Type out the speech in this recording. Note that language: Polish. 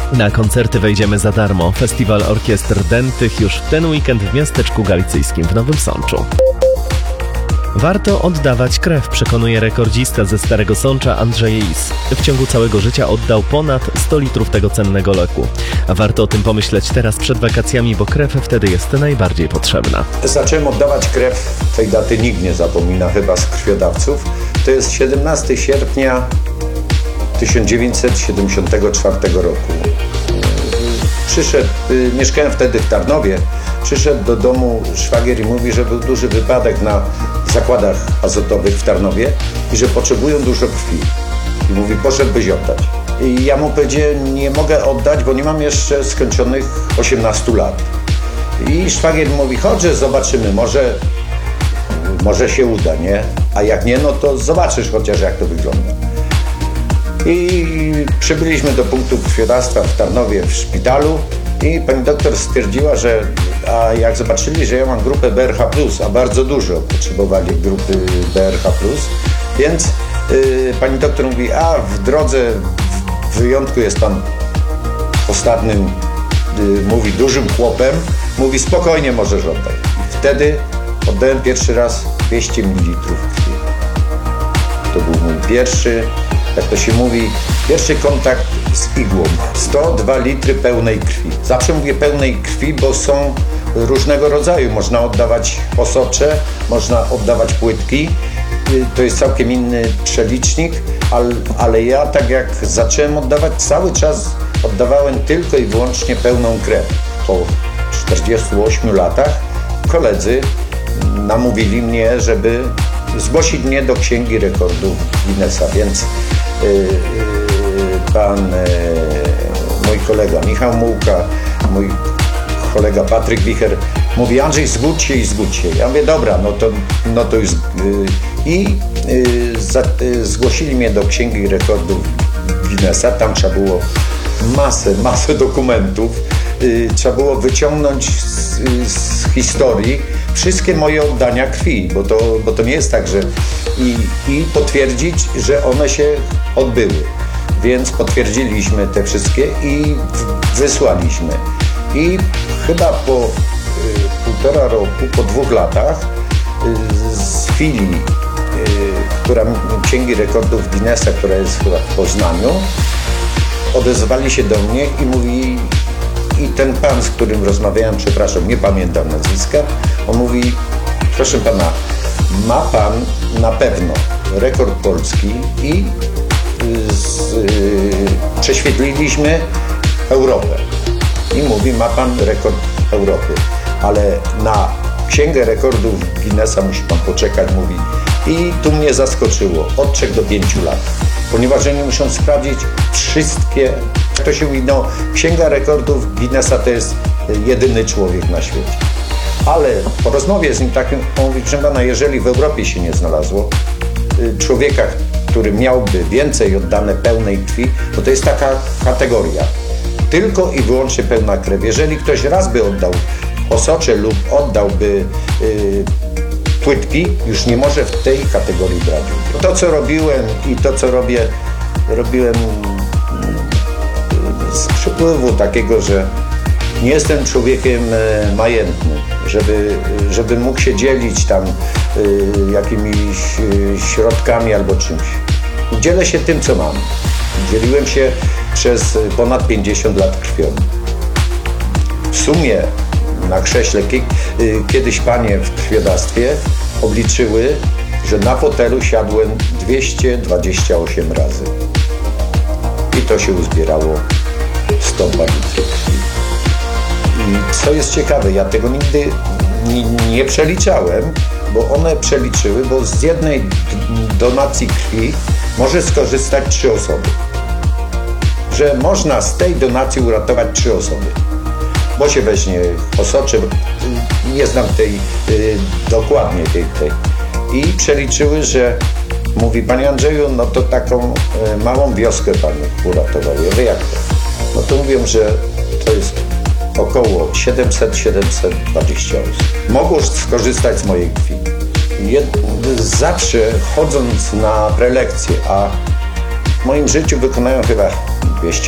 Na koncerty wejdziemy za darmo. Festiwal Orkiestr Dętych już w ten weekend w miasteczku galicyjskim w Nowym Sączu. Warto oddawać krew, przekonuje rekordzista ze Starego Sącza Andrzej Is. W ciągu całego życia oddał ponad 100 litrów tego cennego leku. A warto o tym pomyśleć teraz przed wakacjami, bo krew wtedy jest najbardziej potrzebna. Zacząłem oddawać krew, tej daty nikt nie zapomina chyba z krwiodawców. To jest 17 sierpnia 1974 roku. Mieszkałem wtedy w Tarnowie, przyszedł do domu szwagier i mówi, że był duży wypadek na zakładach azotowych w Tarnowie i że potrzebują dużo krwi. I mówi, poszedłbyś oddać. I ja mu powiedziałem, nie mogę oddać, bo nie mam jeszcze skończonych 18 lat. I szwagier mówi, chodź, zobaczymy, może się uda, nie? A jak nie, no to zobaczysz chociaż, jak to wygląda. I przybyliśmy do punktu krwiodawstwa w Tarnowie w szpitalu i pani doktor stwierdziła, że jak zobaczyli, że ja mam grupę BRH+, a bardzo dużo potrzebowali grupy BRH+, więc pani doktor mówi, w drodze w wyjątku jest pan postawnym, mówi dużym chłopem, mówi spokojnie możesz oddać. I wtedy oddałem pierwszy raz 200 ml krwi. To był mój pierwszy, jak to się mówi, pierwszy kontakt z igłą. 102 litry pełnej krwi. Zawsze mówię pełnej krwi, bo są różnego rodzaju. Można oddawać osocze, można oddawać płytki. To jest całkiem inny przelicznik, ale ja tak jak zacząłem oddawać, cały czas oddawałem tylko i wyłącznie pełną krew. Po 48 latach koledzy namówili mnie, żeby zgłosić mnie do Księgi Rekordów Guinnessa, więc mój kolega Michał Mułka, mój kolega Patryk Wicher mówi, Andrzej, zgódź się. Ja mówię, dobra, no to już. Zgłosili mnie do Księgi Rekordów Guinnessa, tam trzeba było masę dokumentów, trzeba było wyciągnąć z historii wszystkie moje oddania krwi, bo to nie jest tak, że i potwierdzić, że one się odbyły. Więc potwierdziliśmy te wszystkie i wysłaliśmy. I chyba po 1,5 roku, po 2 latach z filii Księgi Rekordów Guinnessa, która jest chyba w Poznaniu, odezwali się do mnie i mówi, i ten pan, z którym rozmawiałem, przepraszam, nie pamiętam nazwiska, on mówi, proszę pana, ma pan na pewno rekord polski i prześwietliliśmy Europę. I mówi, ma pan rekord Europy, ale na Księgę Rekordów Guinnessa musi pan poczekać, mówi. I tu mnie zaskoczyło, od 3 do 5 lat, ponieważ oni muszą sprawdzić wszystkie, to się mówi, Księga Rekordów Guinnessa to jest jedyny człowiek na świecie. Ale po rozmowie z nim takim, on mówi, proszę pana, jeżeli w Europie się nie znalazło człowieka, który miałby więcej oddane pełnej krwi, to jest taka kategoria. Tylko i wyłącznie pełna krew. Jeżeli ktoś raz by oddał osocze lub oddałby płytki, już nie może w tej kategorii brać udziału. To, co robiłem i to, co robiłem z przypływu takiego, że nie jestem człowiekiem majętnym, żeby mógł się dzielić tam jakimiś środkami albo czymś. Dzielę się tym, co mam. Dzieliłem się przez ponad 50 lat krwią. W sumie na krześle kiedyś panie w krwiodawstwie obliczyły, że na fotelu siadłem 228 razy. I to się uzbierało 102 litry krwi. I co jest ciekawe, ja tego nigdy nie przeliczałem, bo one przeliczyły, bo z jednej donacji krwi może skorzystać 3 osoby. Że można z tej donacji uratować 3 osoby. Bo się weźmie osocze, nie znam dokładnie tej. I przeliczyły, że mówi, panie Andrzeju, no to taką małą wioskę pan uratował. Ja mówię, jak to? No to mówią, że to jest około 700-720 osób. Mogą skorzystać z mojej krwi. Zawsze chodząc na prelekcje, a w moim życiu wykonają chyba 200